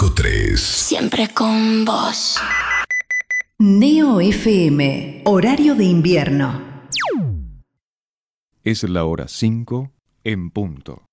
105.3. Siempre con vos. Neo FM, horario de invierno. Es la hora 5 en punto.